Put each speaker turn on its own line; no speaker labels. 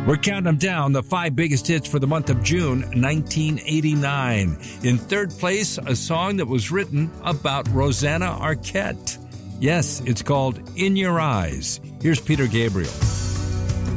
We're counting them down, the 5 biggest hits for the month of June 1989. In third place, a song that was written about Rosanna Arquette. Yes, it's called In Your Eyes. Here's Peter Gabriel.